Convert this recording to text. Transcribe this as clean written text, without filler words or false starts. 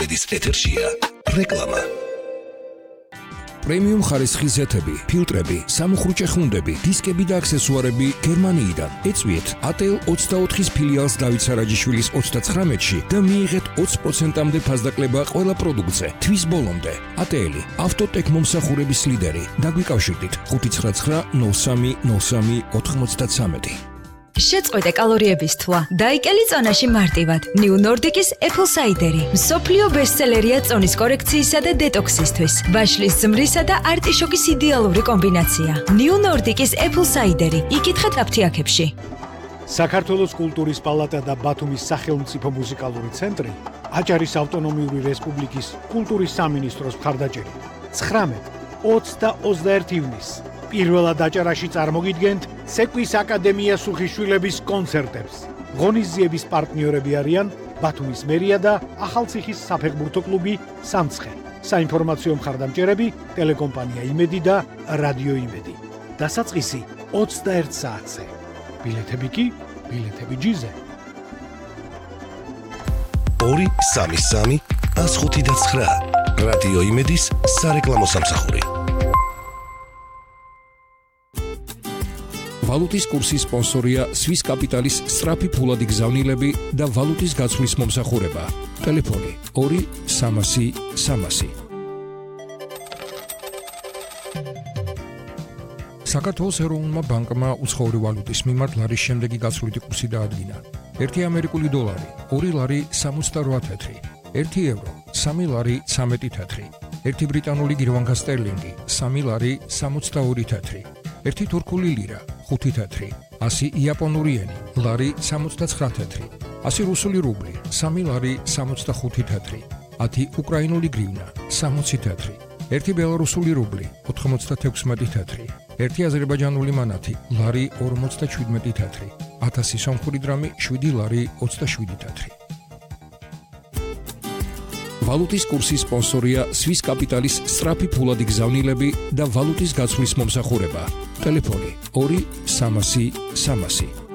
ედის ეთერშია რეკლამა. პრემიუმ ხარისხის ზეთები, ფილტრები, სამუხრუჭე ხუნდები, დისკები და აქსესუარები გერმანიიდან. ეწვიეთ ATL 24-ის ფილიალს დავით სარაჯიშვილის 39-ში და მიიღეთ 20%-მდე ფასდაკლება ყველა პროდუქტზე. თვის ბოლომდე. ATL, ავტოტექ მომსახურების ლიდერი. დაგვიკავშირდით 599 03 03 93. შეწყვეტე კალორიების თვა. დაიკელი წონაში მარტივად. New Nordic-ის Apple Cider-ი. მსოფლიო ბესტსელერია წონის კორექციისა და დეტოქსისთვის. ვაშლის ზმრისა და არტიშოკის იდეალური კომბინაცია. New Nordic-ის Apple Cider-ი. იკითხეთ აფთიაქებში. საქართველოს კულტურის პალატა და ბათუმის სახელმწიფო მუსიკალური ცენტრი აჭარის ავტონომიური რესპუბლიკის კულტურის სამინისტროს მხარდაჭერით 19, 20 და 21 ივნისს პირველად აჭარაში წარმოგიდგენთ სეკვის აკადემია სუხიშვილების კონცერტებს. ღონისძიების პარტნიორები არიან ბათუმის მერია და ახალციხის საფეხბურთო კლუბი სამცხე. საინფორმაციო მხარდამჭერები ტელეკომპანია იმედი და რადიო იმედი. დასაწყისი 21 საათზე. ბილეთები კი ბილეთები ჯიზე. 233 159 რადიო იმედის სარეკლამო სამსახური. ვალუტის კურსის სპონსორია Swiss Capital-ის სწრაფი ფულადი გზავნილები და ვალუტის გაცვლის მომსახურება. ტელეფონი 2 300 300. საქართველოს ეროვნულმა ბანკმა უცხოური ვალუტის მიმართ ლარის შემდეგი გაცვლითი კურსი დაადგინა. 1 ამერიკული დოლარი 2 ლარი 68 თეთრი, 1 ევრო 3 ლარი 13 თეთრი, 1 ბრიტანული გირვანკა სტერლინგი 3 ლარი 62 თეთრი, 1 თურქული ლირა 5 თეთრი, 100 იაპონური ენი ლარი 69 თეთრი, 100 რუსული რუბლი 3 ლარი 65 თეთრი, 10 უკრაინული გრივნა 60 თეთრი, 1 ბელარუსული რუბლი 96 თეთრი, 1 აზერბაიჯანული მანათი ლარი 47 თეთრი, 1000 სომხური დრამი 7 ლარი 27 თეთრი. ვალუტის კურსის სპონსორია Swiss Capital-ის სწრაფი ფულადი გზავნილები და ვალუტის გაცვლის მომსახურება. ტელეფონი 2 300 300.